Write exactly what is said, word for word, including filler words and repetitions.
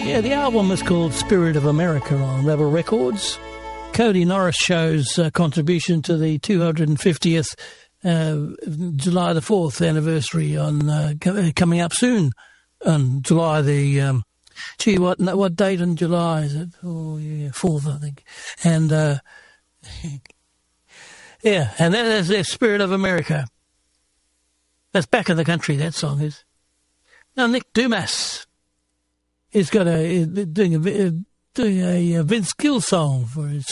Yeah, the album is called Spirit of America on Rebel Records. Cody Norris Show's uh, contribution to the two hundred fiftieth uh, July the fourth anniversary on uh, coming up soon on July the um, gee what what date in July is it? Oh yeah, fourth I think. And uh, yeah, and that is the Spirit of America. That's Back in the Country. That song is. Now Nick Dumas is got a doing a doing a Vince Gill song for his